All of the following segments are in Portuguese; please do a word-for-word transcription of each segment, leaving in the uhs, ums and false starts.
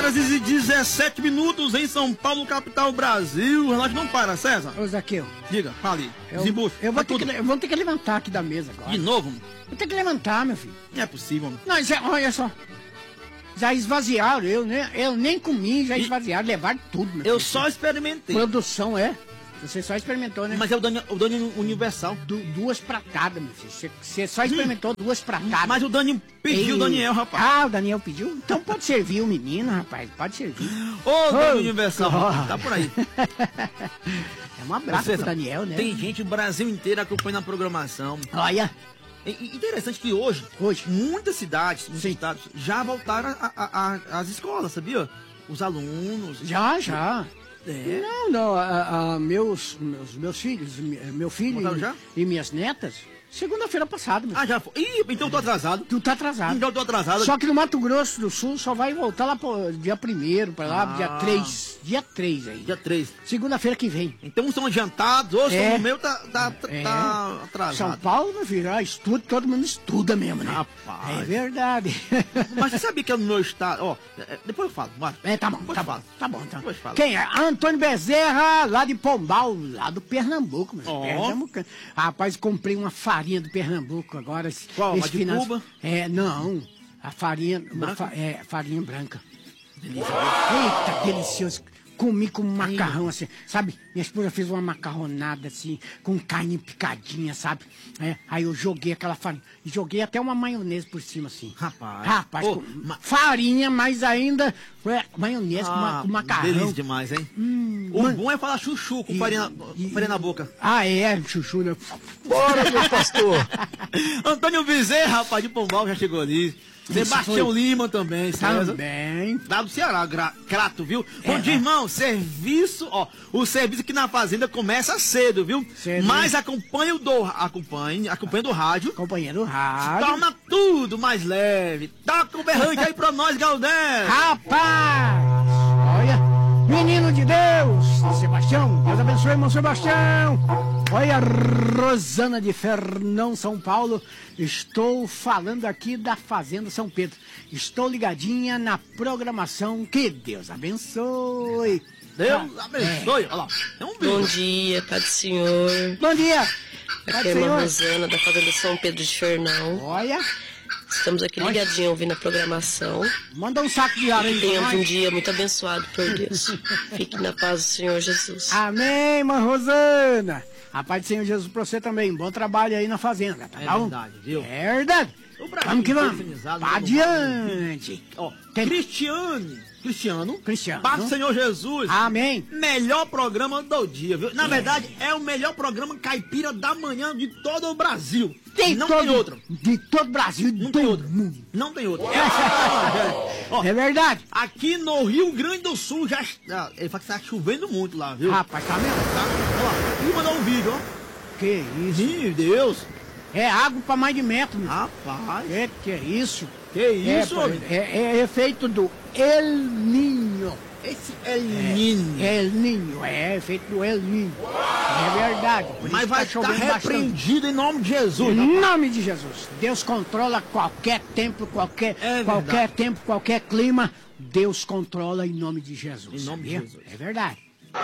horas e dezessete minutos em São Paulo, capital Brasil. O relógio não para, César. Ô, Zaqueu. Diga, fale. Eu, Desembucha. eu, vou ter tudo. que, eu vou ter que levantar aqui da mesa agora. De novo? Vou ter que levantar, meu filho. Não é possível. Não, isso é, olha só. Já esvaziaram, eu, né? Eu nem comi, já E- esvaziaram, levaram tudo, meu Eu filho. só experimentei. Produção, é? Você só experimentou, né? Mas é o dano, o dano universal. Du- duas pratadas, meu filho. Você, você só experimentou duas pratadas. Mas o Dani pediu, Ei. Daniel, rapaz. Ah, o Daniel pediu? Então pode servir o menino, rapaz. Pode servir. Ô, Dano Ô, universal, ó. rapaz, tá por aí. É um abraço César, pro Daniel, né? Tem gente do Brasil inteiro acompanhando a programação. Olha, É interessante que hoje, Hoje. muitas cidades, muitos Sim. estados, já voltaram a- a- a- às escolas, sabia? Os alunos. já, já. É. Não, não, a, a, meus, meus, meus filhos, mi- meu filho Voltaram e, já? e minhas netas, segunda-feira passada, meu Ah, filho. já foi. Ih, então eu tô atrasado. Tu tá atrasado. Então eu tô atrasado. Só que no Mato Grosso do Sul só vai voltar lá pro dia primeiro, pra lá, Ah. dia três. Dia três aí. Dia três. Segunda-feira que vem. Então são adiantados, hoje É. o meu tá, tá, tá, É. tá atrasado. São Paulo, meu filho, ah, estuda, todo mundo estuda mesmo, né? Rapaz. É verdade. Mas você sabia que é no meu estado. Ó, é, depois eu falo, vai. É, tá bom, Depois tá eu bom, falo. tá bom, tá bom. Depois fala. Quem é? Antônio Bezerra, lá de Pombal, lá do Pernambuco, meu. Ó. Pernambuco. Rapaz, comprei uma farinha do Pernambuco agora. esse- Qual? esse A de final- Cuba? É, não. A farinha, uma Branca? fa- é, farinha branca. Eita, delicioso. Comi com um macarrão assim, sabe? Minha esposa fez uma macarronada assim, com carne picadinha, sabe? É, aí eu joguei aquela farinha. E joguei até uma maionese por cima, assim. Rapaz. Rapaz, Ô, com ma- farinha, mas ainda é, maionese com, ma- Ah, com macarrão. delícia demais, hein? Hum, o man- bom é falar chuchu com E- farinha, e- farinha na boca. Ah, é, chuchu, né? Bora, meu pastor! Antônio Bezerra, rapaz, de Pombal, já chegou ali. Sebastião foi. Lima também, César. Também. Lá do Ceará, gra- grato, viu? É. Bom dia, irmão, serviço, ó, o serviço aqui na fazenda começa cedo, viu? Cedo, Mas acompanha o do, acompanhe, acompanha do rádio, Companheiro rádio. torna tudo mais leve. Toca o berrante aí pra nós, Galdé. Rapaz! Olha, menino de Deus, Sebastião, Deus abençoe, irmão Sebastião. Olha, Rosana de Fernão, São Paulo, estou falando aqui da Fazenda São Pedro. Estou ligadinha na programação, que Deus abençoe. Deus Ah, abençoe. Olha lá, é um Bom bicho. dia, Pai do Senhor. Bom dia. Aqui Pai é do a irmã Senhor. Rosana, da Fazenda São Pedro de Fernão. Olha, Estamos aqui ligadinhos ouvindo a programação. manda um saco de areia Que pra tenhamos um nós. dia muito abençoado por Deus. Fique na paz do Senhor Jesus. Amém, irmã Rosana. A paz do Senhor Jesus pra você também. Bom trabalho aí na fazenda, tá É bom? verdade, viu? É verdade. O Brasil Vamos que vamos. infernizado, Pra todo mundo. adiante. Ó, Tem- Cristiane, Cristiano, Cristiano. Paz do Senhor Jesus. Amém. Melhor programa do dia, viu? Na verdade, é o melhor programa caipira da manhã de todo o Brasil. não todo, tem outro. De todo o Brasil, de Não todo tem outro. mundo. Não tem outro. É, ó, É verdade. aqui no Rio Grande do Sul já está. Ele fala que tá chovendo muito lá, viu? Rapaz, tá mesmo? Tá? Olha lá. Ele mandou um vídeo, ó. Que isso. Meu Deus. É água pra mais de metro. meu. Rapaz. É, que é isso. Que isso, é, homem? é, é efeito do El Ninho. Esse é lindo. El Ninho, é efeito do El Ninho. É verdade. Por Mas isso vai tá estar chovendo bastante. repreendido em nome de Jesus. Em nome de Jesus. Deus controla qualquer tempo, qualquer, É verdade. qualquer tempo, qualquer clima. Deus controla em nome de Jesus. Em nome de sabia? Jesus. É verdade.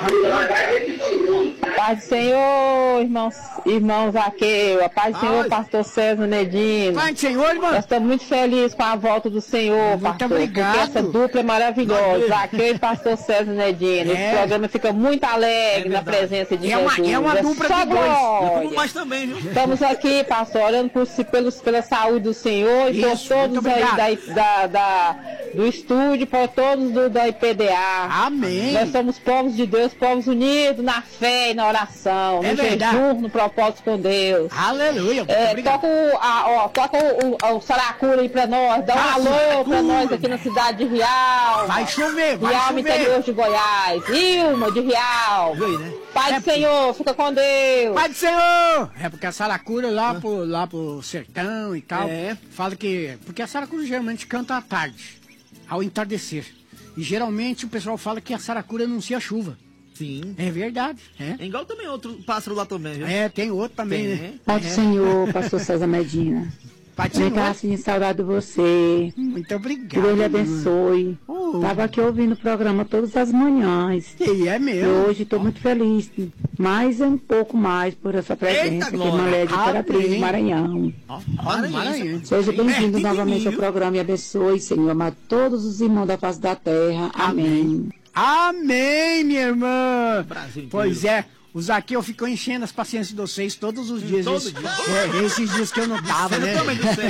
Paz do Senhor, irmãos, irmãos Zaqueu, a paz do Ai. Senhor, pastor César Nedino. Pai do Senhor, irmão. Nós estamos muito felizes com a volta do Senhor, Muito pastor, obrigado. porque essa dupla é maravilhosa, Nós Zaqueu e pastor César Nedino. É. Esse programa fica muito alegre É na verdade. presença de É uma- Jesus. é uma dupla só de dois. Eu como glória. mais também, viu? Estamos aqui, pastor, orando por, pelos, pela saúde do Senhor e por Isso, todos muito aí obrigado. da, da, da- do estúdio, por todos do, da I P D A. Amém. Nós somos povos de Deus, povos unidos na fé e na oração, É no verdade. jejum, no propósito com Deus. Aleluia. Muito É, obrigado. toca o, a, ó, toca o, o, o Saracura aí pra nós, dá um Ah, alô Saracura. pra nós aqui na cidade de Rial. Vai chover, vai Rial, chover. interior de Goiás. Ilma, de Rial. Viu aí, né? Pai É, do Senhor, fica com Deus. Pai do Senhor! É porque a Saracura lá, pro, lá pro sertão e tal, É. fala que... Porque a Saracura geralmente canta à tarde, ao entardecer. E geralmente o pessoal fala que a Saracura anuncia a chuva. Sim. É verdade, é. É igual também outro pássaro lá também, viu? É, tem outro também, Tem, né? Pai do É. Senhor, pastor César Medina. Pai do Vem Senhor. cá, assim, saudade de você. Muito Que obrigado. Deus lhe irmã. abençoe. Ô, Estava aqui ouvindo o programa todas as manhãs. E é E mesmo. hoje estou muito feliz, mais um pouco mais por essa presença, Glória. que Malé de Imperatriz Amém. Maranhão. Ó, Maranhense. Maranhense. Seja bem-vindo Pertinho novamente de mim, ao viu? programa e abençoe, Senhor, amado, todos os irmãos da face da terra. Amém. Amém, minha irmã. Brasil inteiro. Pois é, o Zaqueu ficou enchendo as paciências de vocês todos os dias. Todo esses, dia. é, esses dias que eu não tava, Você né? também do céu.